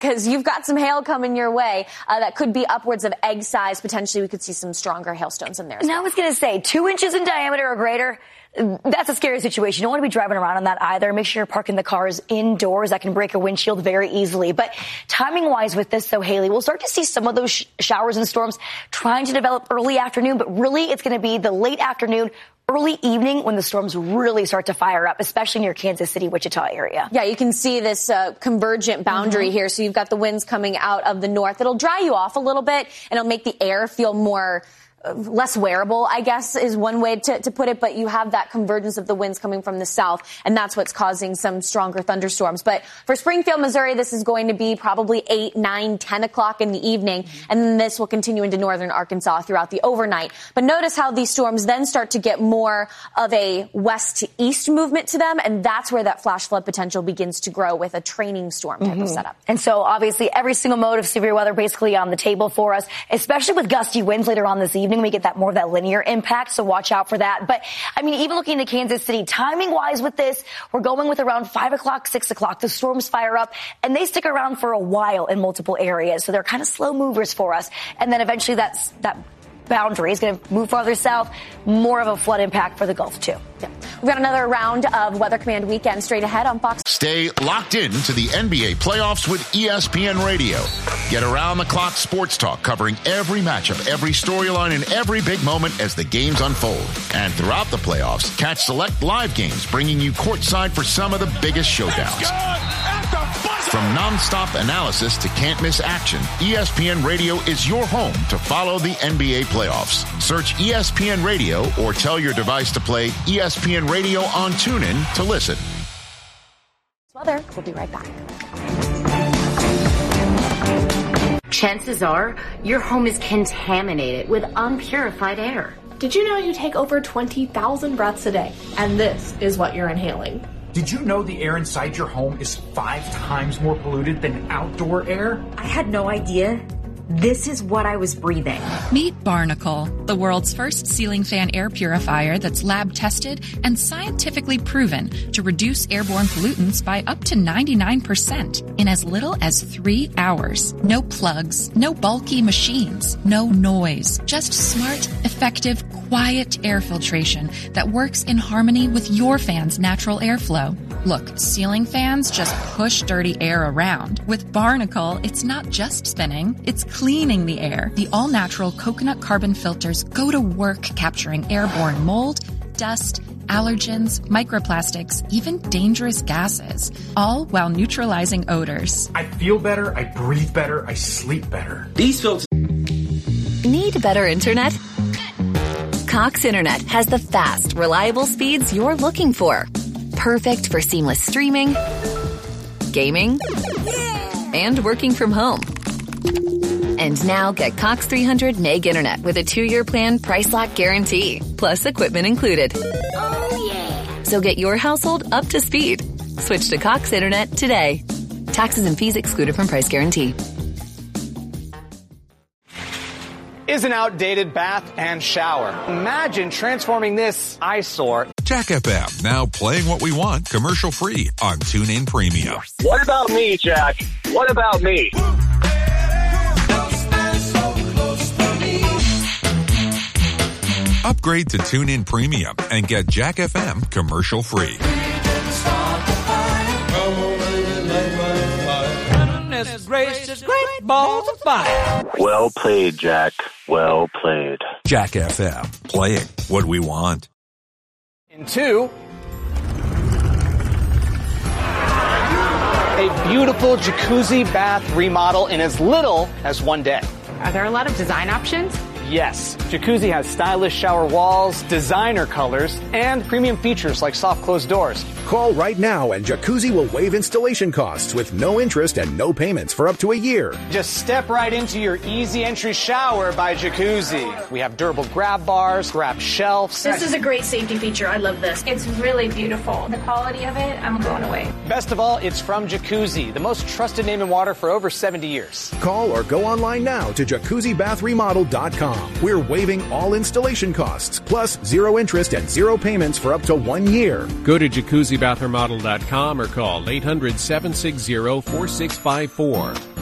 because you've got some hail coming your way that could be upwards of egg size. Potentially, we could see some stronger hailstones in there as well. I was going to say 2 inches in diameter or greater. That's a scary situation. You don't want to be driving around on that either. Make sure you're parking the cars indoors. That can break a windshield very easily. But timing-wise with this, though, Haley, we'll start to see some of those showers and storms trying to develop early afternoon. But really, it's going to be the late afternoon, early evening when the storms really start to fire up, especially near Kansas City, Wichita area. Yeah, you can see this convergent boundary here. So you've got the winds coming out of the north. It'll dry you off a little bit, and it'll make the air feel more less wearable, I guess, is one way to put it. But you have that convergence of the winds coming from the south, and that's what's causing some stronger thunderstorms. But for Springfield, Missouri, this is going to be probably 8, 9, 10 o'clock in the evening, and then this will continue into northern Arkansas throughout the overnight. But notice how these storms then start to get more of a west to east movement to them, and that's where that flash flood potential begins to grow with a training storm type of setup. And so, obviously, every single mode of severe weather basically on the table for us, especially with gusty winds later on this evening. We get that more of that linear impact, so watch out for that. But, I mean, even looking to Kansas City, timing-wise with this, we're going with around 5 o'clock, 6 o'clock. The storms fire up, and they stick around for a while in multiple areas, so they're kind of slow movers for us. And then eventually that boundary is going to move farther south, more of a flood impact for the Gulf, too. Yeah. We've got another round of Weather Command Weekend straight ahead on Fox. Stay locked in to the NBA playoffs with ESPN Radio. Get around-the-clock sports talk covering every matchup, every storyline, and every big moment as the games unfold. And throughout the playoffs, catch select live games bringing you courtside for some of the biggest showdowns. From non-stop analysis to can't-miss action, ESPN Radio is your home to follow the NBA playoffs. Search ESPN Radio or tell your device to play ESPN Radio on TuneIn to listen. Weather, we'll be right back. Chances are your home is contaminated with unpurified air. Did you know you take over 20,000 breaths a day? And this is what you're inhaling. Did you know the air inside your home is 5 times more polluted than outdoor air? I had no idea. This is what I was breathing. Meet Barnacle, the world's first ceiling fan air purifier that's lab tested and scientifically proven to reduce airborne pollutants by up to 99% in as little as 3 hours. No plugs, no bulky machines, no noise, just smart, effective, quiet air filtration that works in harmony with your fan's natural airflow. Look, ceiling fans just push dirty air around. With Barnacle, it's not just spinning, it's cleaning the air. The all-natural coconut carbon filters go to work capturing airborne mold, dust, allergens, microplastics, even dangerous gases, all while neutralizing odors. I feel better, I breathe better, I sleep better. These filters. Need better internet? Cox Internet has the fast, reliable speeds you're looking for. Perfect for seamless streaming, gaming, and working from home. And now get Cox 300 meg internet with a 2-year plan, price lock guarantee, plus equipment included. Oh, yeah. So get your household up to speed. Switch to Cox Internet today. Taxes and fees excluded from price guarantee. Is an outdated bath and shower. Imagine transforming this eyesore. Jack FM, now playing what we want, commercial free on TuneIn Premium. What about me, Jack? What about me? Upgrade to TuneIn Premium and get Jack FM commercial free. Great balls of fire. Well played, Jack. Well played. Jack FM, playing what we want. In 2, a beautiful jacuzzi bath remodel in as little as 1 day. Are there a lot of design options? Yes, Jacuzzi has stylish shower walls, designer colors, and premium features like soft closed doors. Call right now and Jacuzzi will waive installation costs with no interest and no payments for up to a year. Just step right into your easy entry shower by Jacuzzi. We have durable grab bars, grab shelves. This is a great safety feature. I love this. It's really beautiful. The quality of it, I'm blown away. Best of all, it's from Jacuzzi, the most trusted name in water for over 70 years. Call or go online now to jacuzzibathremodel.com. JacuziBathroModel.com. We're waiving all installation costs, plus 0 interest and 0 payments for up to 1 year. Go to JacuziBathroModel.com or call 800-760-4654.